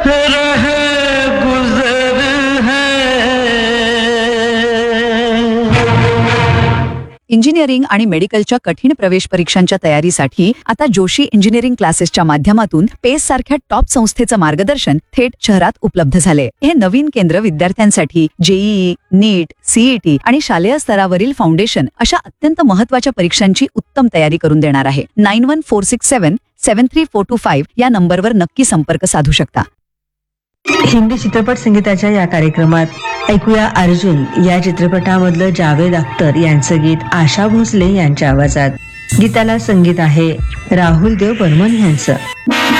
रहे गुजर है। इंजिनिअरिंग आणि मेडिकलच्या कठीण प्रवेश परीक्षांच्या तयारीसाठी आता जोशी इंजिनिअरिंग क्लासेसच्या माध्यमातून पेस सारख्या टॉप संस्थेचं मार्गदर्शन थेट शहरात उपलब्ध झाले. हे नवीन केंद्र विद्यार्थ्यांसाठी जेईई, नीट, सीईटी आणि शालेय स्तरावरील फाउंडेशन अशा अत्यंत महत्वाच्या परीक्षांची उत्तम तयारी करून देणार आहे. 9146773425 या नंबरवर नक्की संपर्क साधू शकता. हिंदी चित्रपट संगीताच्या या कार्यक्रमात ऐकूया अर्जुन या चित्रपटामधलं जावेद अख्तर यांचं गीत आशा भोसले यांच्या आवाजात. गीताला संगीत आहे राहुल देव बर्मन यांचं.